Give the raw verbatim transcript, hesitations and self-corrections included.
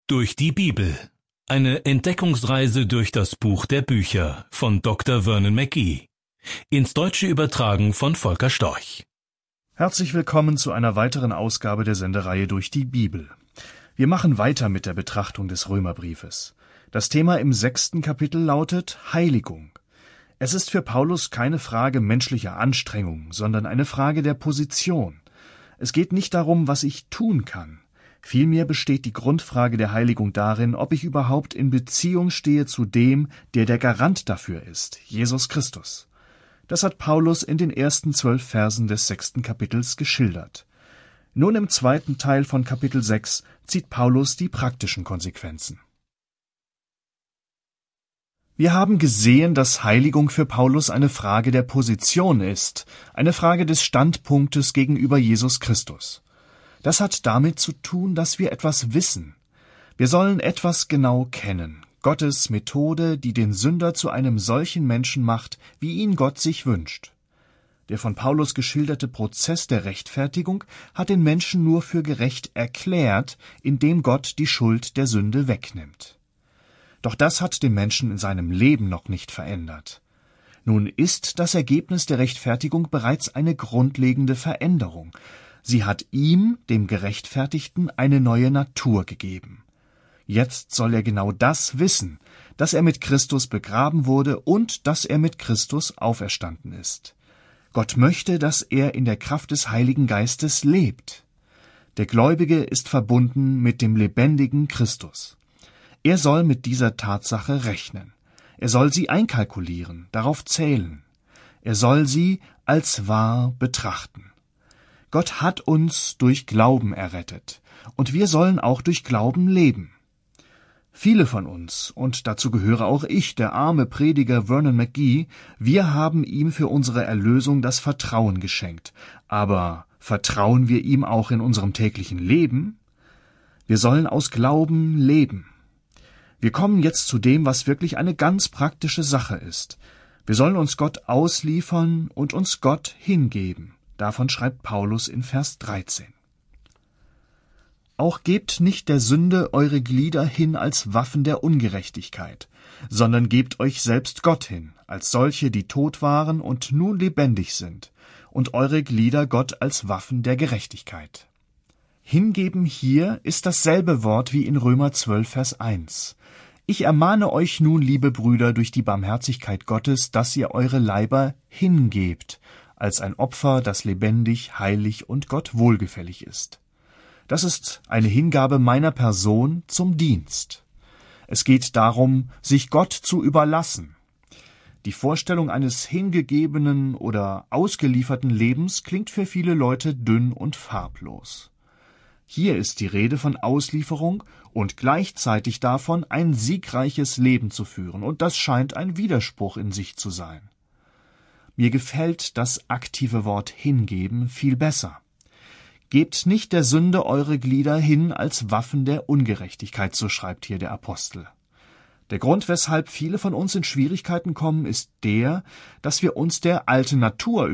Durch die Bibel. Eine Entdeckungsreise durch das Buch der Bücher von Doktor Vernon McGee. Ins Deutsche übertragen von Volker Storch. Herzlich willkommen zu einer weiteren Ausgabe der Sendereihe Durch die Bibel. Wir machen weiter mit der Betrachtung des Römerbriefes. Das Thema im sechsten Kapitel lautet Heiligung. Es ist für Paulus keine Frage menschlicher Anstrengung, sondern eine Frage der Position. Es geht nicht darum, was ich tun kann. Vielmehr besteht die Grundfrage der Heiligung darin, ob ich überhaupt in Beziehung stehe zu dem, der der Garant dafür ist, Jesus Christus. Das hat Paulus in den ersten zwölf Versen des sechsten Kapitels geschildert. Nun im zweiten Teil von Kapitel sechs zieht Paulus die praktischen Konsequenzen. Wir haben gesehen, dass Heiligung für Paulus eine Frage der Position ist, eine Frage des Standpunktes gegenüber Jesus Christus. Das hat damit zu tun, dass wir etwas wissen. Wir sollen etwas genau kennen, Gottes Methode, die den Sünder zu einem solchen Menschen macht, wie ihn Gott sich wünscht. Der von Paulus geschilderte Prozess der Rechtfertigung hat den Menschen nur für gerecht erklärt, indem Gott die Schuld der Sünde wegnimmt. Doch das hat den Menschen in seinem Leben noch nicht verändert. Nun ist das Ergebnis der Rechtfertigung bereits eine grundlegende Veränderung. Sie hat ihm, dem Gerechtfertigten, eine neue Natur gegeben. Jetzt soll er genau das wissen, dass er mit Christus begraben wurde und dass er mit Christus auferstanden ist. Gott möchte, dass er in der Kraft des Heiligen Geistes lebt. Der Gläubige ist verbunden mit dem lebendigen Christus. Er soll mit dieser Tatsache rechnen. Er soll sie einkalkulieren, darauf zählen. Er soll sie als wahr betrachten. Gott hat uns durch Glauben errettet, und wir sollen auch durch Glauben leben. Viele von uns, und dazu gehöre auch ich, der arme Prediger Vernon McGee, wir haben ihm für unsere Erlösung das Vertrauen geschenkt. Aber vertrauen wir ihm auch in unserem täglichen Leben? Wir sollen aus Glauben leben. Wir kommen jetzt zu dem, was wirklich eine ganz praktische Sache ist. Wir sollen uns Gott ausliefern und uns Gott hingeben. Davon schreibt Paulus in Vers dreizehn. Auch gebt nicht der Sünde eure Glieder hin als Waffen der Ungerechtigkeit, sondern gebt euch selbst Gott hin, als solche, die tot waren und nun lebendig sind, und eure Glieder Gott als Waffen der Gerechtigkeit. Hingeben hier ist dasselbe Wort wie in Römer zwölf, Vers eins. Ich ermahne euch nun, liebe Brüder, durch die Barmherzigkeit Gottes, dass ihr eure Leiber hingebt, als ein Opfer, das lebendig, heilig und Gott wohlgefällig ist. Das ist eine Hingabe meiner Person zum Dienst. Es geht darum, sich Gott zu überlassen. Die Vorstellung eines hingegebenen oder ausgelieferten Lebens klingt für viele Leute dünn und farblos. Hier ist die Rede von Auslieferung und gleichzeitig davon, ein siegreiches Leben zu führen, und das scheint ein Widerspruch in sich zu sein. Mir gefällt das aktive Wort hingeben viel besser. Gebt nicht der Sünde eure Glieder hin als Waffen der Ungerechtigkeit, so schreibt hier der Apostel. Der Grund, weshalb viele von uns in Schwierigkeiten kommen, ist der, dass wir uns der alten Natur